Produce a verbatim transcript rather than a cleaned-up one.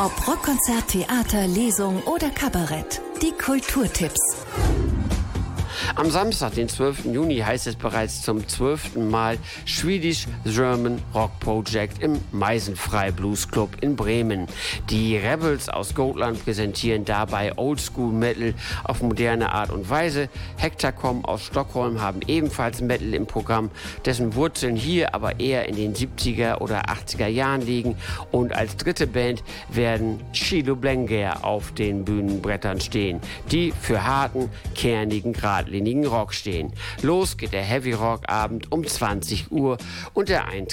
Ob Rockkonzert, Theater, Lesung oder Kabarett. Die Kulturtipps. Am Samstag, den zwölften Juni, heißt es bereits zum zwölften Mal Swedish German Rock Project im Meisenfrei Blues Club in Bremen. Die Rebels aus Gotland präsentieren dabei Oldschool Metal auf moderne Art und Weise. Hectacom aus Stockholm haben ebenfalls Metal im Programm, dessen Wurzeln hier aber eher in den siebziger oder achtziger Jahren liegen. Und als dritte Band werden Shiloh Blenger auf den Bühnenbrettern stehen, die für harten, kernigen, geradlinigen Rock stehen. Los geht der Heavy Rock Abend um zwanzig Uhr und der Eintritt